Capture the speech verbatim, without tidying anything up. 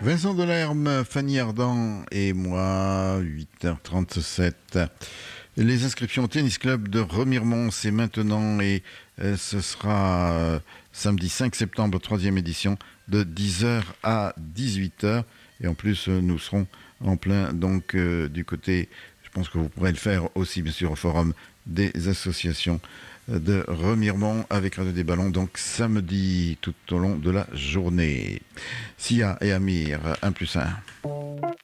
Vincent Delerme, Fanny Ardant et moi, huit heures trente-sept. Les inscriptions au tennis club de Remiremont, c'est maintenant et euh, ce sera euh, samedi cinq septembre, troisième édition, de dix heures à dix-huit heures. Et en plus, euh, nous serons en plein donc euh, du côté, je pense que vous pourrez le faire aussi, bien sûr, au forum des associations de Remiremont avec Radio des Ballons, donc samedi tout au long de la journée. Sia et Amir, un plus un.